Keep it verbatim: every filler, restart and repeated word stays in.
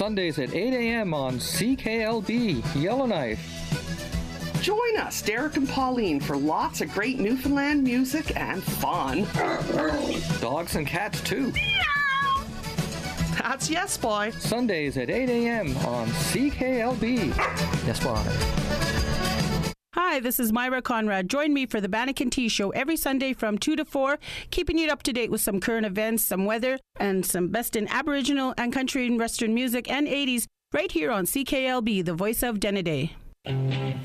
Sundays at eight a.m. on C K L B, Yellowknife. Join us, Derek and Pauline, for lots of great Newfoundland music and fun. Dogs and cats, too. That's Yes Boy. Sundays at eight a.m. on C K L B. Yes Boy. Hi, this is Myra Conrad. Join me for the Banneker Tea Show every Sunday from two to four, keeping you up to date with some current events, some weather, and some best in Aboriginal and country and Western music and eighties right here on C K L B, the voice of Denneday.